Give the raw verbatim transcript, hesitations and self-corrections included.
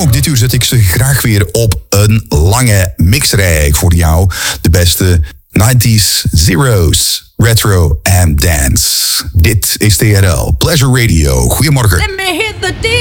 ook dit uur zet ik ze graag weer op een lange mixrij voor jou. De beste nineties, zeros, retro en dance. Dit is T R L Pleasure Radio. Goedemorgen. Let me hit the D